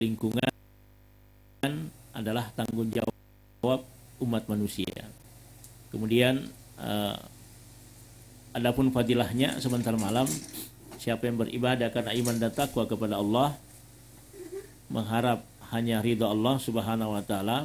lingkungan adalah tanggung jawab umat manusia. Kemudian adapun fadilahnya sebentar malam, siapa yang beribadah karena iman dan takwa kepada Allah, mengharap hanya ridha Allah Subhanahu wa taala,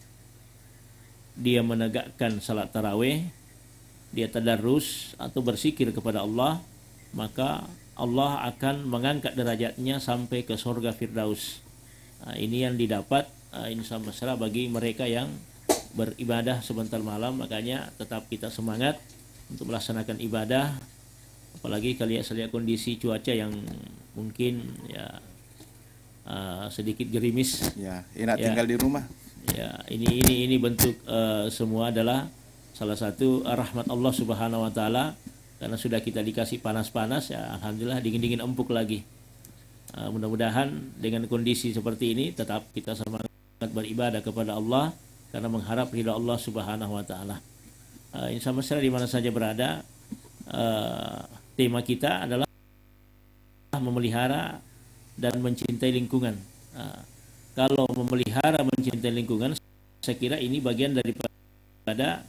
dia menegakkan salat tarawih, dia tadarrus atau berzikir kepada Allah, maka Allah akan mengangkat derajatnya sampai ke surga Firdaus. Ini yang didapat insya Allah bagi mereka yang beribadah sebentar malam. Makanya tetap kita semangat untuk melaksanakan ibadah, apalagi kalian lihat kondisi cuaca yang mungkin ya sedikit gerimis. Ya, enak tinggal di rumah. Ya, ini bentuk semua adalah salah satu rahmat Allah Subhanahu wa taala, karena sudah kita dikasih panas-panas, ya alhamdulillah dingin-dingin empuk lagi. Mudah-mudahan dengan kondisi seperti ini tetap kita semangat beribadah kepada Allah karena mengharap ridha Allah Subhanahu wa taala. Insya Allah di mana saja berada, tema kita adalah memelihara dan mencintai lingkungan. Kalau memelihara mencintai lingkungan, saya kira ini bagian daripada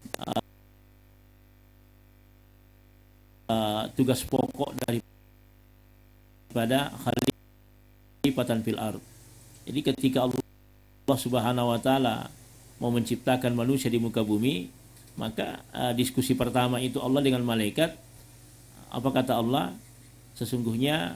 tugas pokok daripada khalifatan fil ard. Jadi ketika Allah Subhanahu wa taala mau menciptakan manusia di muka bumi, maka diskusi pertama itu Allah dengan malaikat. Apa kata Allah? Sesungguhnya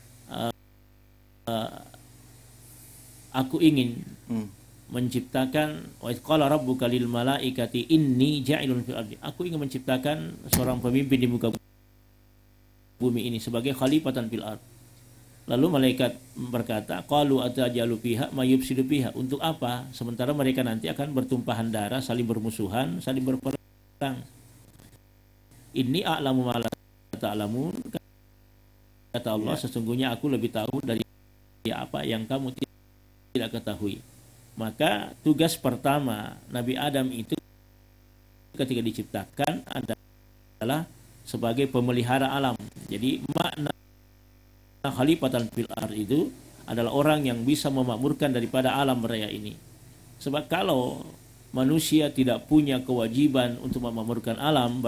aku ingin menciptakan, wa qala rabbuka lil malaikati inni ja'ilun fil ardi. Aku ingin menciptakan seorang pemimpin di muka bumi ini sebagai khalifatan fil ard. Lalu malaikat berkata, qalu atajalu fiha may yufsidu fiha. Untuk apa? Sementara mereka nanti akan bertumpahan darah, saling bermusuhan, saling berperang. Inni a'lamu ma la ta'lamun. Kata Allah, sesungguhnya aku lebih tahu dari apa yang kamu tidak ketahui. Maka tugas pertama Nabi Adam itu ketika diciptakan adalah sebagai pemelihara alam. Jadi makna khalifatan fil ard itu adalah orang yang bisa memakmurkan daripada alam raya ini. Sebab kalau manusia tidak punya kewajiban untuk memakmurkan alam,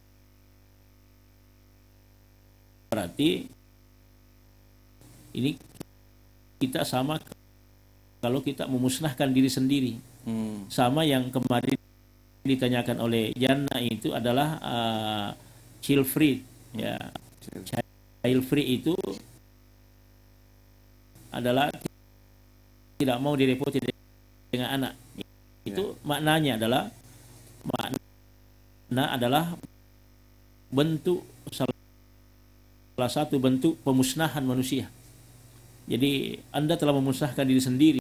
berarti ini kita sama kalau kita memusnahkan diri sendiri. Sama yang kemarin ditanyakan oleh Jana itu adalah child free. Ya, child free itu adalah tidak mau direpoti dengan anak. Itu maknanya adalah bentuk salah satu bentuk pemusnahan manusia. Jadi Anda telah memusnahkan diri sendiri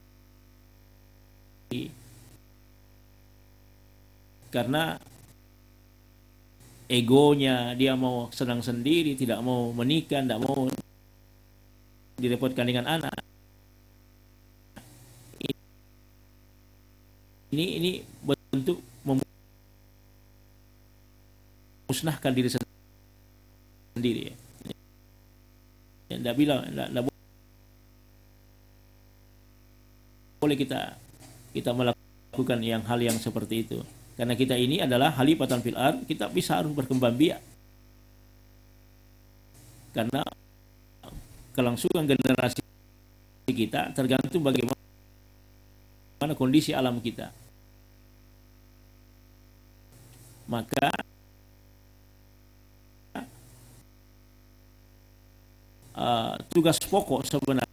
karena egonya, dia mau senang sendiri, tidak mau menikah, tidak mau direpotkan dengan anak. Ini bentuk memusnahkan diri sendiri. Tidak boleh kita melakukan hal yang seperti itu. Karena kita ini adalah khalifatan fil ard, kita bisa harus berkembang biak. Karena kelangsungan generasi kita tergantung bagaimana kondisi alam kita. Maka tugas pokok sebenarnya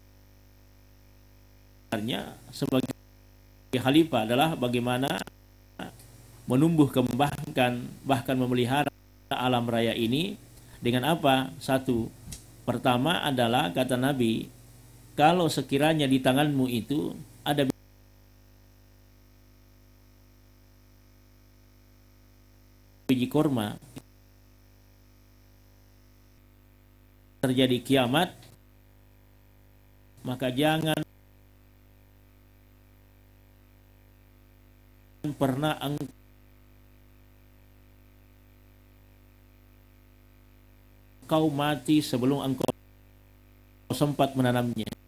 sebagai khalifah adalah bagaimana menumbuh kembangkan, bahkan memelihara alam raya ini dengan apa? Satu, pertama adalah kata Nabi, kalau sekiranya di tanganmu itu ada biji korma, terjadi kiamat, maka jangan pernah engkau mati sebelum engkau sempat menanamnya.